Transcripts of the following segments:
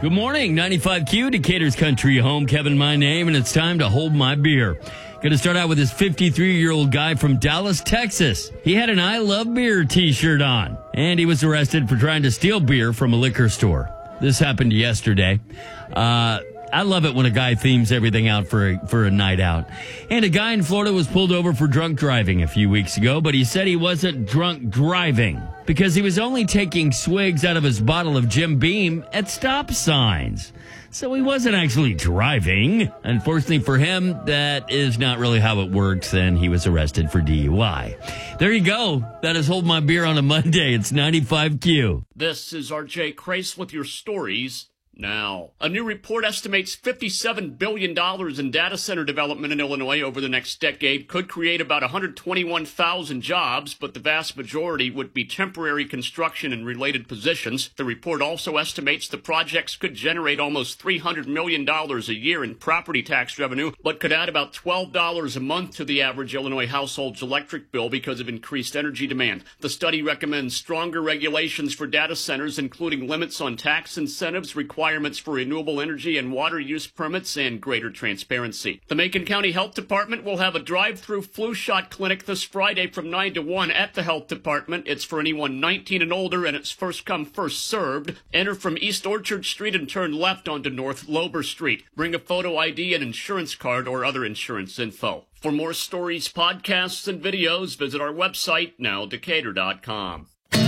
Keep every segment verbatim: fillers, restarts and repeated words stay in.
Good morning, ninety-five Q, Decatur's country home. Kevin, my name, and it's time to hold my beer. Going to start out with this fifty-three-year-old guy from Dallas, Texas. He had an I Love Beer t-shirt on, and he was arrested for trying to steal beer from a liquor store. This happened yesterday. Uh, I love it when a guy themes everything out for a, for a night out. And a guy in Florida was pulled over for drunk driving a few weeks ago, but he said he wasn't drunk driving because he was only taking swigs out of his bottle of Jim Beam at stop signs. So he wasn't actually driving. Unfortunately for him, that is not really how it works, and he was arrested for D U I. There you go. That is Hold My Beer on a Monday. It's ninety-five Q. This is R J Crace with your stories now. A new report estimates fifty-seven billion dollars in data center development in Illinois over the next decade could create about one hundred twenty-one thousand jobs, but the vast majority would be temporary construction and related positions. The report also estimates the projects could generate almost three hundred million dollars a year in property tax revenue, but could add about twelve dollars a month to the average Illinois household's electric bill because of increased energy demand. The study recommends stronger regulations for data centers, including limits on tax incentives, requirements for renewable energy and water use permits, and greater transparency. The Macon County Health Department will have a drive-through flu shot clinic this Friday from nine to one at the health department. It's for anyone nineteen and older, and it's first come, first served. Enter from East Orchard Street and turn left onto North Lober Street. Bring a photo I D, an insurance card, or other insurance info. For more stories, podcasts, and videos, visit our website, now decatur dot com.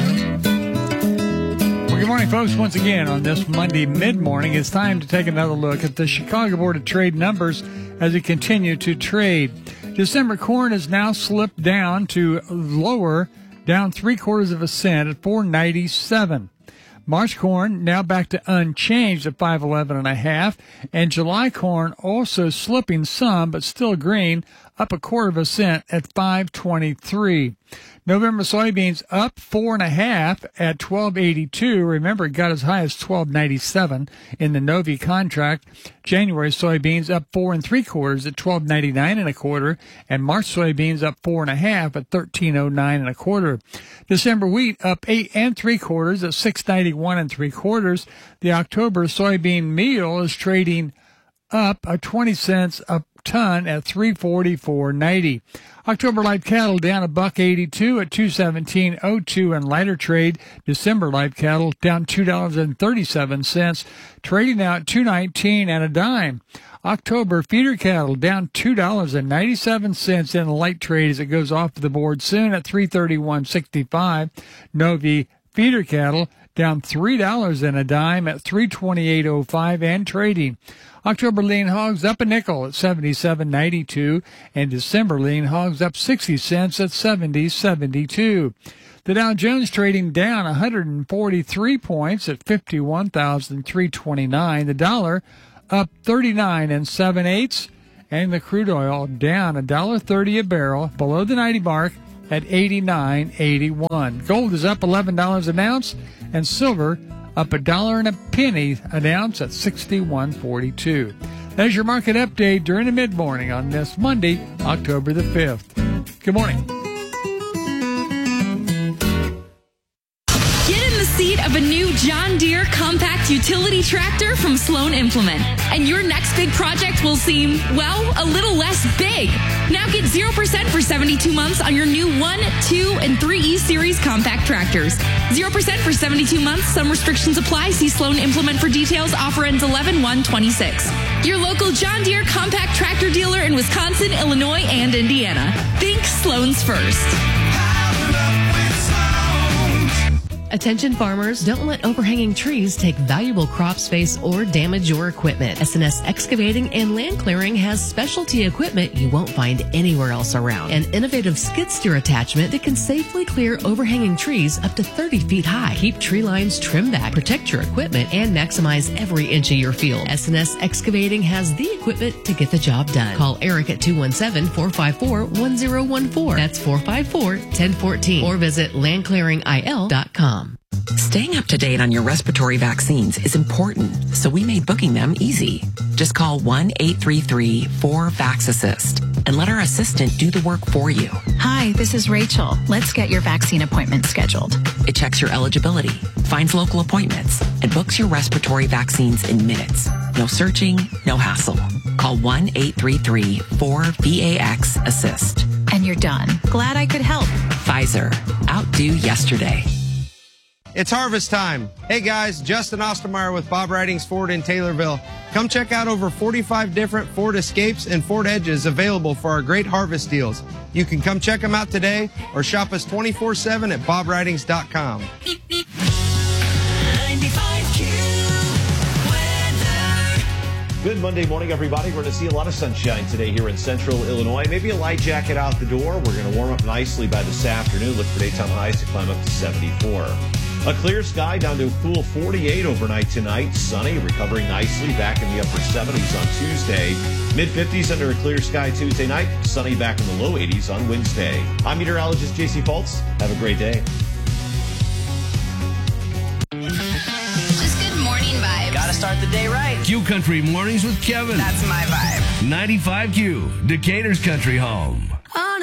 Good morning, folks. Once again, on this Monday mid-morning, it's time to take another look at the Chicago Board of Trade numbers as we continue to trade. December corn has now slipped down to lower, down three quarters of a cent at four ninety-seven. March corn now back to unchanged at five eleven and a half, and July corn also slipping some, but still green, up a quarter of a cent at five twenty-three. November soybeans up four and a half at twelve eighty-two. Remember, it got as high as twelve ninety-seven in the Novi contract. January soybeans up four and three quarters at twelve ninety-nine and a quarter, and March soybeans up four and a half at thirteen oh nine and a quarter. December wheat up eight and three quarters at six ninety-one and three quarters. The October soybean meal is trading up a twenty cents a ton at three forty-four ninety. October live cattle down a buck eighty-two at two seventeen oh two, and lighter trade December live cattle down two dollars and thirty-seven cents, trading out two nineteen and a dime. October feeder cattle down two dollars and ninety-seven cents in the light trade as it goes off the board soon at three thirty-one sixty-five. Novi feeder cattle down three dollars and a dime at three twenty-eight oh five and trading. October lean hogs up a nickel at seventy-seven ninety-two, and December lean hogs up sixty cents at seventy seventy-two. The Dow Jones trading down one hundred forty-three points at fifty-one thousand three hundred twenty-nine. The dollar up thirty-nine and seven eighths, and the crude oil down one dollar thirty a barrel below the ninety mark at eighty-nine eighty-one. Gold is up eleven dollars an ounce, and silver up a dollar and a penny an ounce at sixty-one forty-two. There's your market update during the mid-morning on this Monday, October the fifth. Good morning. Get in the seat of a new John Deere compact utility tractor from Sloan Implement, and your next big project will seem, well, a little less big. Now get zero percent for seventy-two months on your new one, two, and three E Series compact tractors. zero percent for seventy-two months. Some restrictions apply. See Sloan Implement for details. Offer ends eleven one twenty-six. Your local John Deere compact tractor dealer in Wisconsin, Illinois, and Indiana. Think Sloan's first. Attention farmers, don't let overhanging trees take valuable crop space or damage your equipment. S N S Excavating and Land Clearing has specialty equipment you won't find anywhere else around. An innovative skid steer attachment that can safely clear overhanging trees up to thirty feet high. Keep tree lines trimmed back, protect your equipment, and maximize every inch of your field. S N S Excavating has the equipment to get the job done. Call Eric at two one seven, four five four, one zero one four. That's four five four, one zero one four. Or visit land clearing I L dot com. Staying up to date on your respiratory vaccines is important, so we made booking them easy. Just call one eight three three, four, V A X assist. and let our assistant do the work for you. Hi, this is Rachel. Let's get your vaccine appointment scheduled. It checks your eligibility, finds local appointments, and books your respiratory vaccines in minutes. No searching, no hassle. Call one eight three three four V A X assist. And you're done. Glad I could help. Pfizer. Outdo yesterday. It's harvest time. Hey guys, Justin Ostermeyer with Bob Ridings Ford in Taylorville. Come check out over forty-five different Ford Escapes and Ford Edges available for our great harvest deals. You can come check them out today or shop us twenty-four seven at bob ridings dot com. ninety-five Q weather. Good Monday morning, everybody. We're going to see a lot of sunshine today here in central Illinois. Maybe a light jacket out the door. We're going to warm up nicely by this afternoon. Look for daytime highs to climb up to seventy-four. A clear sky down to a cool forty-eight overnight tonight. Sunny, recovering nicely, back in the upper seventies on Tuesday. mid fifties under a clear sky Tuesday night. Sunny back in the low eighties on Wednesday. I'm meteorologist J C Fultz. Have a great day. Just good morning vibes. Gotta start the day right. Q Country Mornings with Kevin. That's my vibe. ninety-five Q, Decatur's country home.